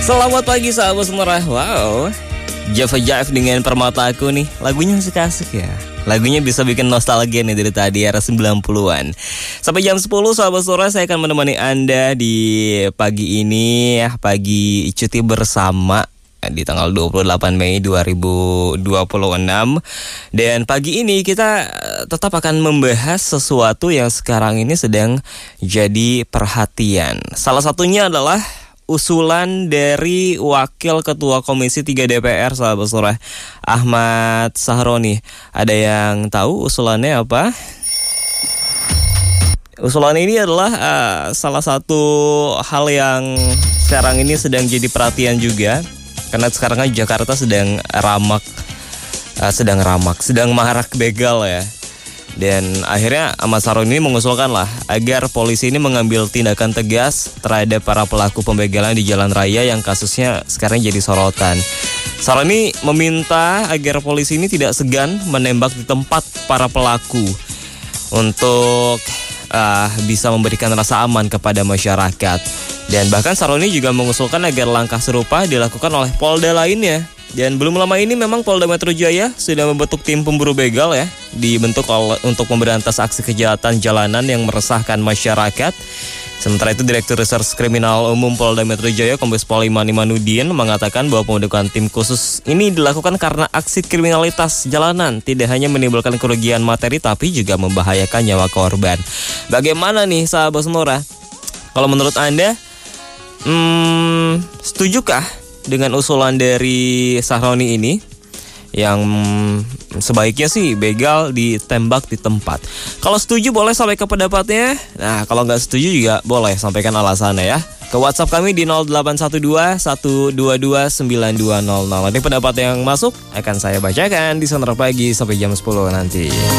Selamat pagi sahabat semua. Wow, Java Jive dengan Permata Aku nih. Lagunya asik-asik ya. Lagunya bisa bikin nostalgia nih dari tadi era 90-an. Sampai jam 10 sahabat sore saya akan menemani Anda di pagi ini ya, pagi cuti bersama di tanggal 28 Mei 2026. Dan pagi ini kita tetap akan membahas sesuatu yang sekarang ini sedang jadi perhatian. Salah satunya adalah usulan dari Wakil Ketua Komisi 3 DPR sahabat sore, Ahmad Sahroni. Ada yang tahu usulannya apa? Usulan ini adalah salah satu hal yang sekarang ini sedang jadi perhatian juga. Karena sekarang kan Jakarta sedang marak begal ya. Dan akhirnya Ahmad Sahroni ini mengusulkan lah agar polisi ini mengambil tindakan tegas terhadap para pelaku pembegalan di jalan raya yang kasusnya sekarang jadi sorotan. Sahroni meminta agar polisi ini tidak segan menembak di tempat para pelaku untuk bisa memberikan rasa aman kepada masyarakat. Dan bahkan Sahroni juga mengusulkan agar langkah serupa dilakukan oleh Polda lainnya. Dan belum lama ini memang Polda Metro Jaya sudah membentuk tim pemburu begal ya, dibentuk untuk memberantas aksi kejahatan jalanan yang meresahkan masyarakat. Sementara itu Direktur Reserse Kriminal Umum Polda Metro Jaya Kombes Pol Iman Imanuddin mengatakan bahwa pembentukan tim khusus ini dilakukan karena aksi kriminalitas jalanan tidak hanya menimbulkan kerugian materi tapi juga membahayakan nyawa korban. Bagaimana nih sahabat semua? Kalau menurut Anda, setujukah dengan usulan dari Sahroni ini yang sebaiknya sih begal ditembak di tempat? Kalau setuju boleh sampai ke pendapatnya. Nah, kalau nggak setuju juga boleh sampaikan alasannya ya. Ke WhatsApp kami di 0812 122 9200. Nanti pendapat yang masuk akan saya bacakan di Sonora Pagi sampai jam 10 nanti.